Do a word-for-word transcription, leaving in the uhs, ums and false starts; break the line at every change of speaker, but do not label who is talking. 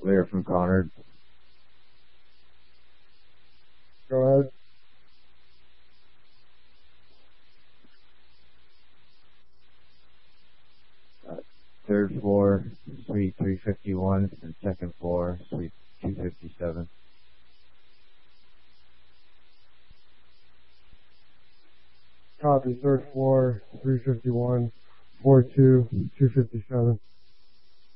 Clear from Conard.
Go ahead.
Uh, third floor, suite three fifty-one, and second floor, suite two fifty-seven.
Copy. Third floor, three fifty-one, four two, two fifty-seven.